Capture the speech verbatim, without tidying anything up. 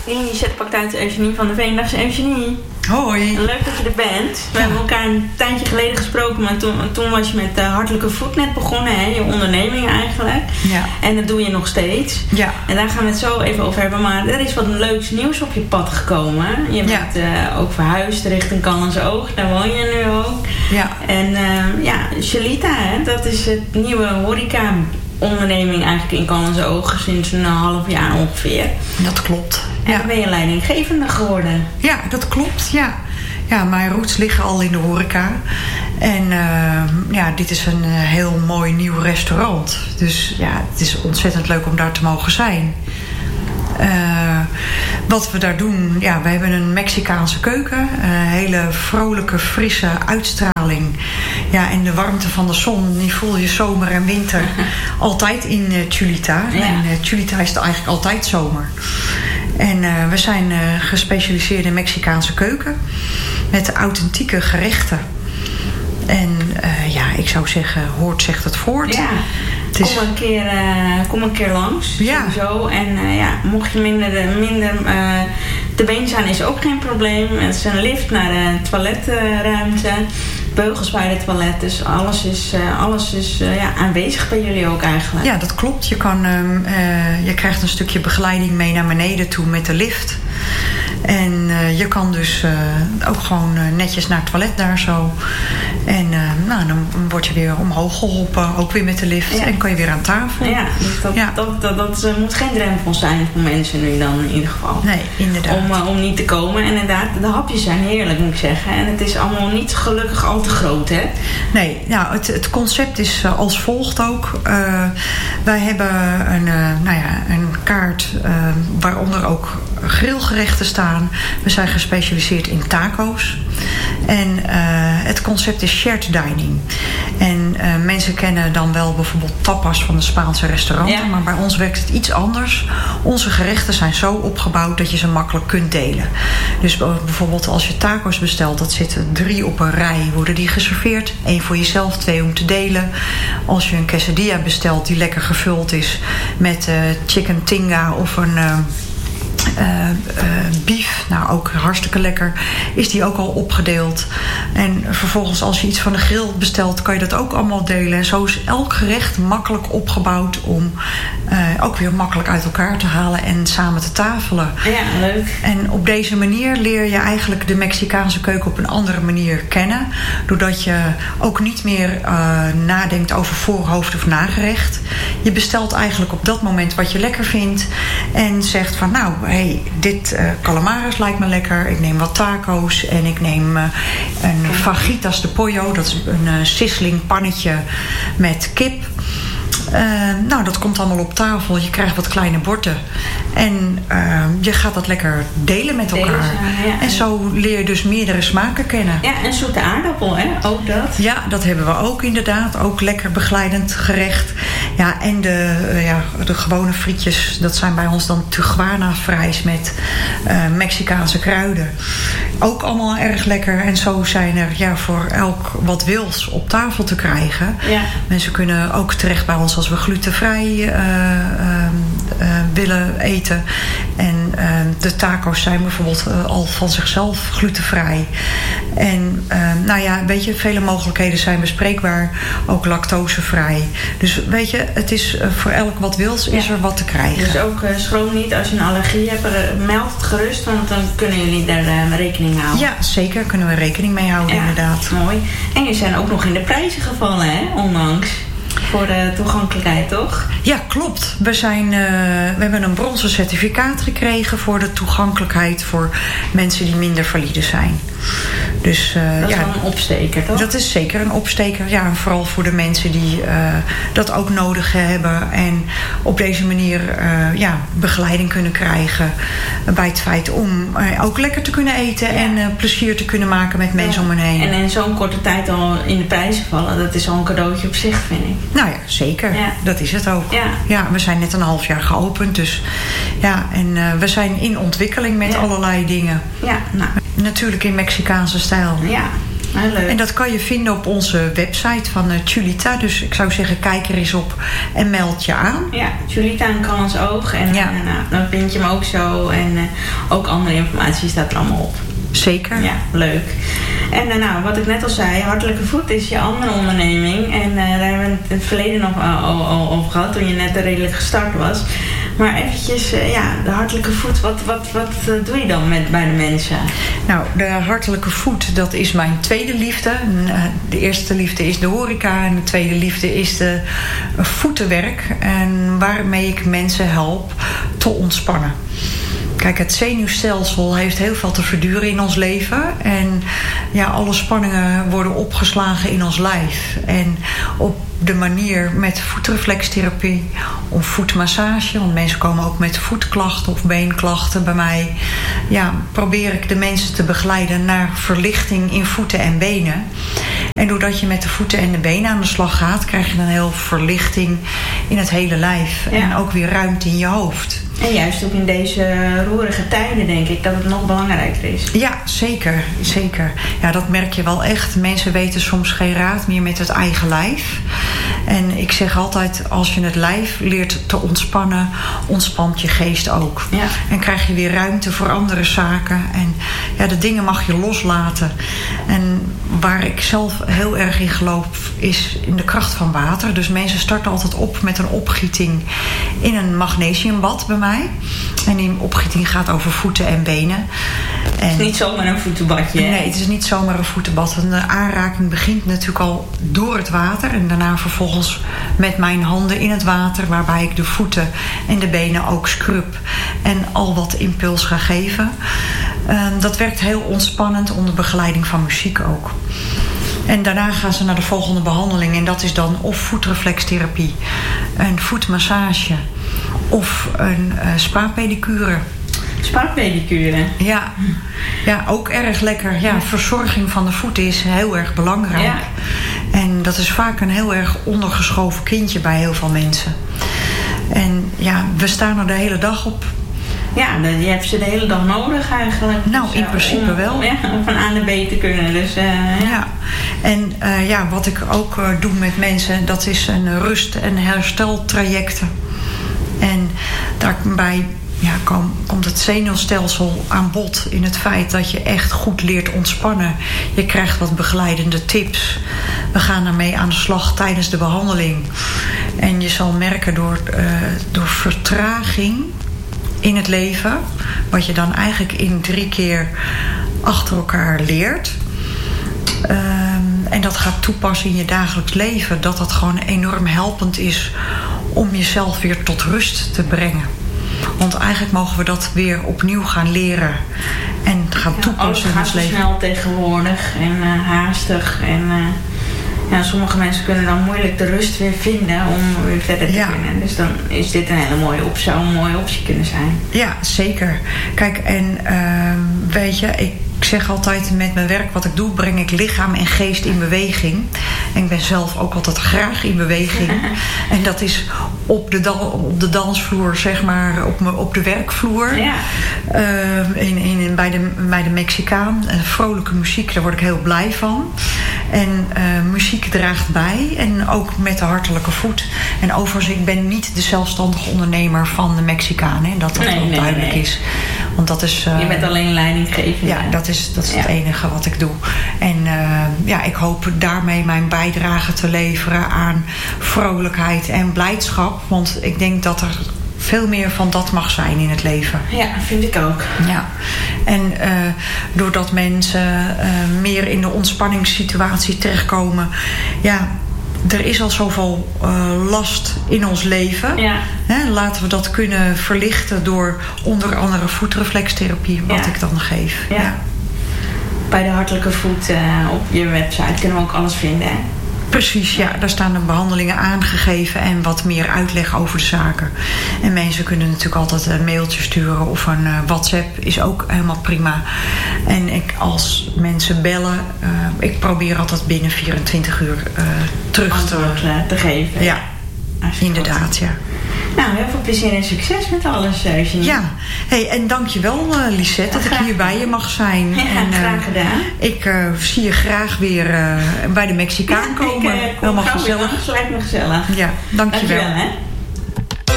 Initiatief pakt uit Eugenie van der Veen. Dag Eugenie. Hoi. Leuk dat je er bent. We ja. hebben elkaar een tijdje geleden gesproken, maar toen, toen was je met uh, Hartelijke Voet net begonnen, hè? Je onderneming eigenlijk. Ja. En dat doe je nog steeds. Ja. En daar gaan we het zo even over hebben. Maar er is wat leuks nieuws op je pad gekomen. Je bent ja. uh, ook verhuisd richting Callantsoog. Daar woon je nu ook. Ja. En uh, ja, Shalita, hè? Dat is het nieuwe horeca onderneming eigenlijk in Callantsoog sinds een half jaar ongeveer. Dat klopt. En ja. dan ben je leidinggevende geworden. Ja, dat klopt. Ja. Ja, mijn roots liggen al in de horeca. En uh, ja, dit is een uh, heel mooi nieuw restaurant. Dus ja, het is ontzettend leuk om daar te mogen zijn. Uh, wat we daar doen, ja, we hebben een Mexicaanse keuken. Een hele vrolijke, frisse uitstraling. Ja, en de warmte van de zon, die voel je zomer en winter altijd in uh, Chulita. Ja. En uh, Chulita is eigenlijk altijd zomer. En uh, we zijn uh, gespecialiseerd in Mexicaanse keuken. Met authentieke gerechten. En uh, ja, ik zou zeggen, hoort zegt het voort. Ja. Het is... Kom, een keer, uh, kom een keer langs, ja. sowieso. En uh, ja, mocht je minder, minder uh, te been zijn, is ook geen probleem. Het is een lift naar de toiletruimte. Beugels bij het toilet. Dus alles is, uh, alles is uh, ja, aanwezig bij jullie ook eigenlijk. Ja, dat klopt. Je, kan, uh, je krijgt een stukje begeleiding mee naar beneden toe met de lift. En uh, je kan dus uh, ook gewoon uh, netjes naar het toilet daar zo. En uh, nou, dan word je weer omhoog geholpen, ook weer met de lift. Ja. En kan je weer aan tafel. Ja, dus dat, ja. dat, dat, dat, dat uh, moet geen drempel zijn voor mensen nu dan in ieder geval. Nee, inderdaad. Om, uh, om niet te komen. En inderdaad, de hapjes zijn heerlijk, moet ik zeggen. En het is allemaal niet gelukkig al te groot, hè? Nee, nou, het, het concept is uh, als volgt ook. Uh, wij hebben een, uh, nou ja, een kaart uh, waaronder ook grillgerechten staan. We zijn gespecialiseerd in taco's. En uh, het concept is shared dining. En uh, mensen kennen dan wel bijvoorbeeld tapas van de Spaanse restauranten. Ja. Maar bij ons werkt het iets anders. Onze gerechten zijn zo opgebouwd dat je ze makkelijk kunt delen. Dus bijvoorbeeld als je taco's bestelt, dat zitten drie op een rij, worden die geserveerd. Eén voor jezelf, twee om te delen. Als je een quesadilla bestelt die lekker gevuld is met uh, chicken tinga of een... Uh, Uh, uh, beef, nou ook hartstikke lekker, is die ook al opgedeeld. En vervolgens als je iets van de grill bestelt, kan je dat ook allemaal delen. En zo is elk gerecht makkelijk opgebouwd om uh, ook weer makkelijk uit elkaar te halen en samen te tafelen. Ja, leuk. En op deze manier leer je eigenlijk de Mexicaanse keuken op een andere manier kennen. Doordat je ook niet meer uh, nadenkt over voorhoofd of nagerecht. Je bestelt eigenlijk op dat moment wat je lekker vindt en zegt van nou, hey, dit uh, calamares lijkt me lekker. Ik neem wat taco's en ik neem uh, een fajitas de pollo. Dat is een uh, sizzling pannetje met kip. Uh, nou, dat komt allemaal op tafel. Je krijgt wat kleine borden. En uh, je gaat dat lekker delen met elkaar. Deze, ja. En zo leer je dus meerdere smaken kennen. Ja, en zoete aardappel, hè? Ook dat? Ja, dat hebben we ook inderdaad. Ook lekker begeleidend gerecht. Ja, en de, uh, ja, de gewone frietjes, dat zijn bij ons dan Tijuana-fries met uh, Mexicaanse kruiden. Ook allemaal erg lekker. En zo zijn er ja, voor elk wat wils op tafel te krijgen. Ja. Mensen kunnen ook terecht bij ons als we glutenvrij uh, uh, uh, willen eten. En uh, de taco's zijn bijvoorbeeld uh, al van zichzelf glutenvrij. En uh, nou ja, weet je, vele mogelijkheden zijn bespreekbaar. Ook lactosevrij. Dus weet je, het is uh, voor elk wat wils is ja. er wat te krijgen. Dus ook uh, schroom niet als je een allergie hebt, uh, meld het gerust, want dan kunnen jullie daar uh, rekening mee houden. Ja, zeker kunnen we rekening mee houden, ja, inderdaad. Mooi. En jullie zijn ook nog in de prijzen gevallen, hè, onlangs. Voor de toegankelijkheid, toch? Ja, klopt. We, zijn, uh, we hebben een bronzen certificaat gekregen voor de toegankelijkheid voor mensen die minder valide zijn. Dus, uh, dat is ja, wel een opsteker, toch? Dat is zeker een opsteker. Ja, en vooral voor de mensen die uh, dat ook nodig hebben. En op deze manier uh, ja, begeleiding kunnen krijgen bij het feit om uh, ook lekker te kunnen eten. Ja. En uh, plezier te kunnen maken met mensen ja. om hen heen. En in zo'n korte tijd al in de prijzen vallen, dat is al een cadeautje op zich, vind ik. Nou ja, zeker. Ja. Dat is het ook. Ja. Ja, we zijn net een half jaar geopend. Dus ja, en uh, we zijn in ontwikkeling met ja. allerlei dingen. Ja, nou. Natuurlijk in Mexicaanse stijl. Ja. Ah, leuk. En dat kan je vinden op onze website van uh, Julita. Dus ik zou zeggen, kijk er eens op en meld je aan. Ja, Julita en Callans Oog. En ja. uh, nou, dan vind je hem ook zo. En uh, ook andere informatie staat er allemaal op. Zeker. Ja, leuk. En uh, nou, wat ik net al zei, Hartelijke Voet is je andere onderneming. En uh, daar hebben we het in het verleden nog uh, al, al over gehad, toen je net redelijk gestart was. Maar eventjes, uh, ja, de Hartelijke Voet, wat, wat, wat uh, doe je dan met, bij de mensen? Nou, de Hartelijke Voet, dat is mijn tweede liefde. De eerste liefde is de horeca en de tweede liefde is de voetenwerk. En waarmee ik mensen help te ontspannen. Kijk, het zenuwstelsel heeft heel veel te verduren in ons leven. En ja, alle spanningen worden opgeslagen in ons lijf. En op de manier met voetreflextherapie of voetmassage, want mensen komen ook met voetklachten of beenklachten bij mij. Ja, probeer ik de mensen te begeleiden naar verlichting in voeten en benen. En doordat je met de voeten en de benen aan de slag gaat, krijg je dan heel verlichting in het hele lijf. Ja. En ook weer ruimte in je hoofd. En juist ook in deze roerige tijden denk ik dat het nog belangrijker is. Ja, zeker. zeker. Ja, dat merk je wel echt. Mensen weten soms geen raad meer met het eigen lijf. En ik zeg altijd, als je het lijf leert te ontspannen, ontspant je geest ook. Ja. En krijg je weer ruimte voor andere zaken. En ja, de dingen mag je loslaten. En waar ik zelf heel erg in geloof, is in de kracht van water. Dus mensen starten altijd op met een opgieting in een magnesiumbad bij mij. En die opgieting gaat over voeten en benen. En het is niet zomaar een voetenbadje. Hè? Nee, het is niet zomaar een voetenbad. Een aanraking begint natuurlijk al door het water. En daarna vervolgens met mijn handen in het water, waarbij ik de voeten en de benen ook scrub. En al wat impuls ga geven. Uh, dat werkt heel ontspannend onder begeleiding van muziek ook. En daarna gaan ze naar de volgende behandeling. En dat is dan of voetreflextherapie, een voetmassage of een uh, spa-pedicure. Spa-pedicure? Ja. ja, ook erg lekker. Ja, verzorging van de voeten is heel erg belangrijk. Ja. En dat is vaak een heel erg ondergeschoven kindje bij heel veel mensen. En ja, we staan er de hele dag op. Ja, je hebt ze de hele dag nodig eigenlijk. Nou, dus, in principe om, wel. Ja, om van A naar B te kunnen. Dus, uh, ja. ja, en uh, ja, wat ik ook uh, doe met mensen, dat is een rust- en hersteltrajecten. En daarbij ja, kom, komt het zenuwstelsel aan bod in het feit dat je echt goed leert ontspannen. Je krijgt wat begeleidende tips. We gaan daarmee aan de slag tijdens de behandeling. En je zal merken door, uh, door vertraging in het leven, wat je dan eigenlijk in drie keer achter elkaar leert. Um, en dat gaat toepassen in je dagelijks leven. Dat dat gewoon enorm helpend is om jezelf weer tot rust te brengen. Want eigenlijk mogen we dat weer opnieuw gaan leren en gaan toepassen ja, in ons leven. Alles gaat snel tegenwoordig en uh, haastig. En uh, ja, sommige mensen kunnen dan moeilijk de rust weer vinden om weer verder te ja. kunnen. Dus dan is dit een hele mooie optie, zou een mooie optie kunnen zijn. Ja, zeker. Kijk, en uh, weet je, ik Ik zeg altijd, met mijn werk wat ik doe, breng ik lichaam en geest in beweging. En ik ben zelf ook altijd graag in beweging. En dat is op de, dan, op de dansvloer, zeg maar, op, me, op de werkvloer. Ja. Uh, in, in, bij, de, bij de Mexicaan. Uh, vrolijke muziek, daar word ik heel blij van. En uh, muziek draagt bij. En ook met de Hartelijke Voet. En overigens, ik ben niet de zelfstandige ondernemer van de Mexicaan. Hè, dat dat nee, wel nee, duidelijk nee. is. Want dat is... Uh, Je bent alleen leidinggevende. Ja, dat is, dat is ja. het enige wat ik doe. En uh, ja, ik hoop daarmee mijn bijdrage te leveren aan vrolijkheid en blijdschap. Want ik denk dat er veel meer van dat mag zijn in het leven. Ja, vind ik ook. Ja. En uh, doordat mensen uh, meer in de ontspanningssituatie terechtkomen, ja, er is al zoveel uh, last in ons leven. Ja. Hè, laten we dat kunnen verlichten door onder andere voetreflextherapie, wat ja. ik dan geef. Ja. Ja. Bij de Hartelijke Voet uh, op je website kunnen we ook alles vinden, hè? Precies, ja. Daar staan de behandelingen aangegeven en wat meer uitleg over de zaken. En mensen kunnen natuurlijk altijd een mailtje sturen of een uh, WhatsApp is ook helemaal prima. En ik, als mensen bellen, uh, ik probeer altijd binnen vierentwintig uur uh, terug te, uh, te geven. Ja, inderdaad, ja. Nou, heel veel plezier en succes met alles, uh, Janine. Ja, hey, en dankjewel uh, Lisette dat ik hier bij je mag zijn. Ja, en, uh, graag gedaan. Ik uh, zie je graag weer uh, bij de Mexicaan komen. Ik, uh, kom Helemaal gezellig. gezellig. Lijkt me gezellig. Ja, dankjewel. Dankjewel, hè.